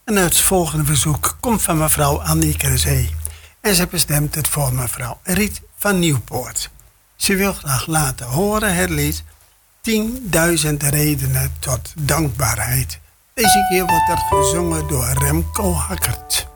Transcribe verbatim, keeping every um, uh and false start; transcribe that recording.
En het volgende verzoek komt van mevrouw Annieke Zee. En ze bestemt het voor mevrouw Riet van Nieuwpoort. Ze wil graag laten horen het lied tienduizend redenen tot dankbaarheid. Deze keer wordt er gezongen door Remco Hackert.